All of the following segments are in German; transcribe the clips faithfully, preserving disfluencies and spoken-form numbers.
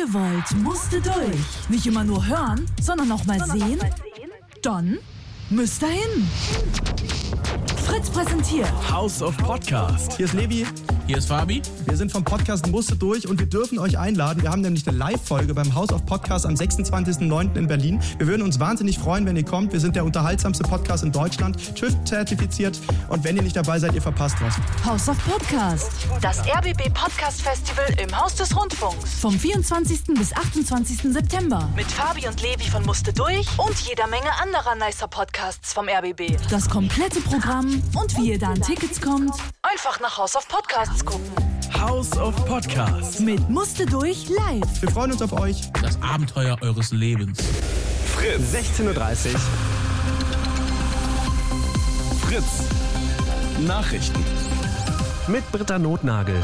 ihr wollt, musste durch. Nicht immer nur hören, sondern auch mal sehen? Dann müsst ihr hin. Fritz präsentiert House of Podcast. Hier ist Levi. Hier ist Fabi. Wir sind vom Podcast Musste durch und wir dürfen euch einladen. Wir haben nämlich eine Live-Folge beim House of Podcast am sechsundzwanzigsten neunten in Berlin. Wir würden uns wahnsinnig freuen, wenn ihr kommt. Wir sind der unterhaltsamste Podcast in Deutschland, TÜV-zertifiziert. Und wenn ihr nicht dabei seid, ihr verpasst was. House of Podcast. Das R B B Podcast Festival im Haus des Rundfunks. Vom vierundzwanzigsten bis achtundzwanzigsten September. Mit Fabi und Levi von Musste durch und jeder Menge anderer nicer Podcasts vom R B B. Das komplette Programm und wie ihr da an Tickets kommt. Einfach nach House of Podcasts gucken. House of Podcast. Mit Musste durch live. Wir freuen uns auf euch. Das Abenteuer eures Lebens. Fritz, sechzehn Uhr dreißig. Fritz. Nachrichten. Mit Britta Notnagel.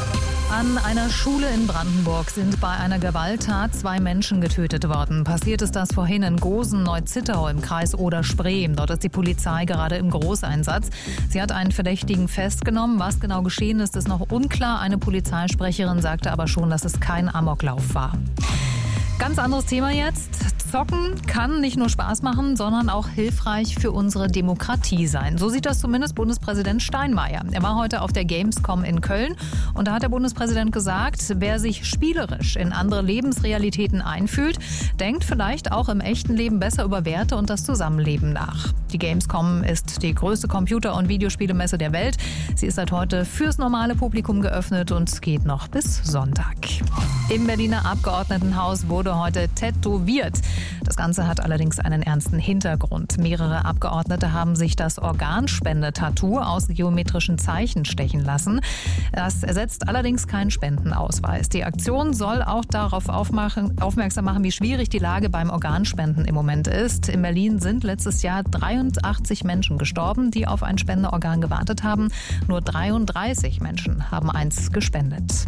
An einer Schule in Brandenburg sind bei einer Gewalttat zwei Menschen getötet worden. Passiert ist das vorhin in Gosen-Neuzittau im Kreis Oder-Spree. Dort ist die Polizei gerade im Großeinsatz. Sie hat einen Verdächtigen festgenommen. Was genau geschehen ist, ist noch unklar. Eine Polizeisprecherin sagte aber schon, dass es kein Amoklauf war. Ganz anderes Thema jetzt. Zocken kann nicht nur Spaß machen, sondern auch hilfreich für unsere Demokratie sein. So sieht das zumindest Bundespräsident Steinmeier. Er war heute auf der Gamescom in Köln und da hat der Bundespräsident gesagt, wer sich spielerisch in andere Lebensrealitäten einfühlt, denkt vielleicht auch im echten Leben besser über Werte und das Zusammenleben nach. Die Gamescom ist die größte Computer- und Videospielemesse der Welt. Sie ist seit heute fürs normale Publikum geöffnet und geht noch bis Sonntag. Im Berliner Abgeordnetenhaus wurde heute tätowiert. Das Ganze hat allerdings einen ernsten Hintergrund. Mehrere Abgeordnete haben sich das Organspende-Tattoo aus geometrischen Zeichen stechen lassen. Das ersetzt allerdings keinen Spendenausweis. Die Aktion soll auch darauf aufmachen, aufmerksam machen, wie schwierig die Lage beim Organspenden im Moment ist. In Berlin sind letztes Jahr dreiundachtzig Menschen gestorben, die auf ein Spendeorgan gewartet haben. Nur dreiunddreißig Menschen haben eins gespendet.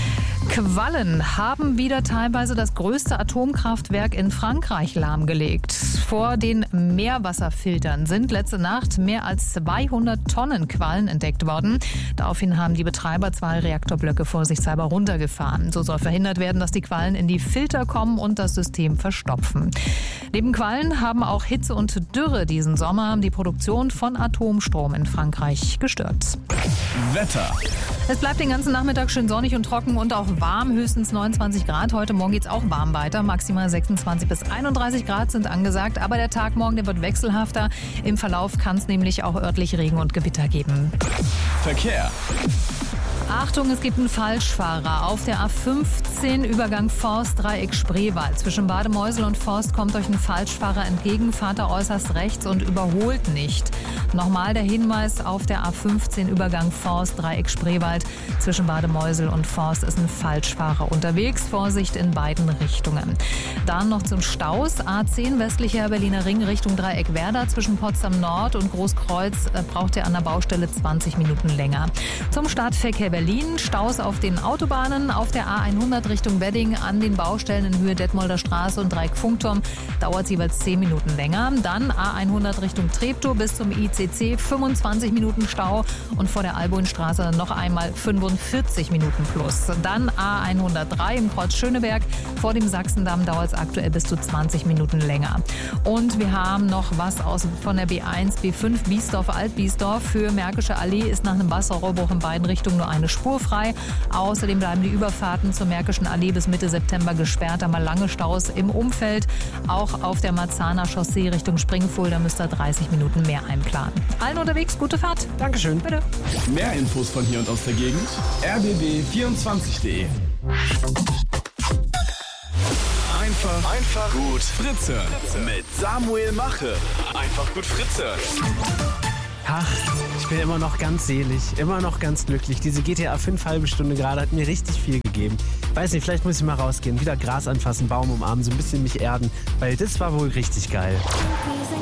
Quallen haben wieder teilweise das größte Atomkraftwerk in Frankreich lahmgelegt. Vor den Meerwasserfiltern sind letzte Nacht mehr als zweihundert Tonnen Quallen entdeckt worden. Daraufhin haben die Betreiber zwei Reaktorblöcke vorsichtshalber runtergefahren. So soll verhindert werden, dass die Quallen in die Filter kommen und das System verstopfen. Neben Quallen haben auch Hitze und Dürre diesen Sommer die Produktion von Atomstrom in Frankreich gestört. Wetter. Es bleibt den ganzen Nachmittag schön sonnig und trocken und auch warm, höchstens neunundzwanzig Grad. Heute Morgen geht es auch warm weiter, maximal sechsundzwanzig bis einunddreißig Grad sind angesagt. Aber der Tag morgen, der wird wechselhafter. Im Verlauf kann es nämlich auch örtlich Regen und Gewitter geben. Verkehr. Achtung, es gibt einen Falschfahrer. Auf der A fünfzehn Übergang Forst-Dreieck Spreewald. Zwischen Bademeusel und Forst kommt euch ein Falschfahrer entgegen. Fahrt da äußerst rechts und überholt nicht. Nochmal der Hinweis auf der A fünfzehn Übergang Forst-Dreieck Spreewald. Zwischen Bademeusel und Forst ist ein Falschfahrer unterwegs. Vorsicht in beiden Richtungen. Dann noch zum Staus. A zehn westlicher Berliner Ring Richtung Dreieck Werder. Zwischen Potsdam Nord und Großkreuz braucht ihr an der Baustelle zwanzig Minuten länger. Zum Startverkehr Berlin, Staus auf den Autobahnen, auf der A hundert Richtung Wedding an den Baustellen in Höhe Detmolder Straße und Dreieck Funkturm dauert es jeweils zehn Minuten länger. Dann A hundert Richtung Treptow bis zum I C C fünfundzwanzig Minuten Stau und vor der Albuinstraße noch einmal fünfundvierzig Minuten plus. Dann A hundertdrei im Kreuz Schöneberg, vor dem Sachsendamm dauert es aktuell bis zu zwanzig Minuten länger. Und wir haben noch was aus von der B eins, B fünf Biesdorf-Altbiesdorf. Für Märkische Allee ist nach einem Wasserrohrbruch in beiden Richtungen nur eine Spur frei. Außerdem bleiben die Überfahrten zur Märkischen Allee bis Mitte September gesperrt. Einmal lange Staus im Umfeld. Auch auf der Marzahner Chaussee Richtung Springfulda müsst ihr dreißig Minuten mehr einplanen. Allen unterwegs, gute Fahrt. Dankeschön. Bitte. Mehr Infos von hier und aus der Gegend. r b b vierundzwanzig punkt de. Einfach, einfach gut Fritz hören. Mit Samuel Mache. Einfach gut Fritz hören. Ach, ich bin immer noch ganz selig, immer noch ganz glücklich. Diese G T A fünf halbe Stunde gerade hat mir richtig viel gegeben. Weiß nicht, vielleicht muss ich mal rausgehen, wieder Gras anfassen, Baum umarmen, so ein bisschen mich erden, weil das war wohl richtig geil.